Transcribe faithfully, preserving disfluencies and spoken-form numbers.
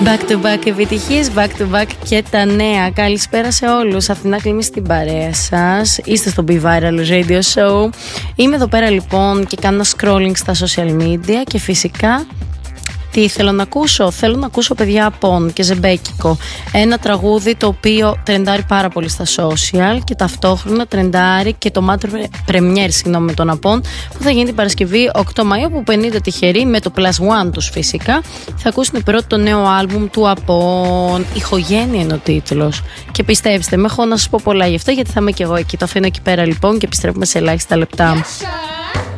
Back to back επιτυχίες, back to back και τα νέα. Καλησπέρα σε όλους. Αθηνά Κλίμη στην παρέα σας. Είστε στο Be Viral Radio Show. Είμαι εδώ πέρα λοιπόν και κάνω scrolling στα social media και φυσικά τι θέλω να ακούσω. Θέλω να ακούσω παιδιά Απών και Ζεμπέκικο. Ένα τραγούδι το οποίο τρεντάρει πάρα πολύ στα social και ταυτόχρονα τρεντάρει και το Matter Premiere, συγγνώμη, με τον Απών, που θα γίνει την Παρασκευή οκτώ Μαΐου, που πενήντα τυχεροί με το Plus One τους φυσικά θα ακούσουν πρώτο το νέο άλμπουμ του Απών. Ηχογένεια είναι ο τίτλος. Και πιστέψτε με, έχω να σας πω πολλά γι' αυτό, γιατί θα είμαι και εγώ εκεί. Το αφήνω εκεί πέρα λοιπόν και επιστρέφουμε σε ελάχιστα λεπτά. Yes,